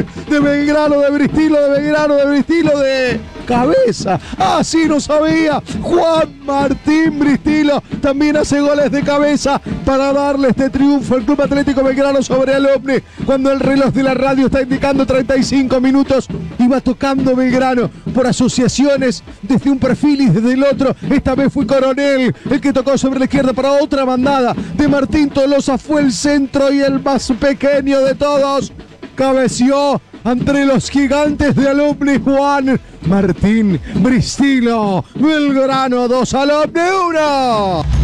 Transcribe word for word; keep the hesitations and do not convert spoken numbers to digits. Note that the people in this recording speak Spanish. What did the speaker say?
de Belgrano, de Bristilo, de Belgrano, de Bristilo, de cabeza. Así no sabía. Juan Martín Bristilo también hace goles de cabeza para darle este triunfo al Club Atlético Belgrano sobre Alumni. Cuando el reloj de la radio está indicando treinta y cinco minutos, iba tocando Belgrano por asociaciones desde un perfil y desde el otro. Esta vez fue Coronel el que tocó sobre la izquierda para otra bandada de Martín Tolosa. Fue el centro y el más pequeño de todos cabeció entre los gigantes de Alumni. Juan Martín Bristilo. Belgrano dos, Alumni uno.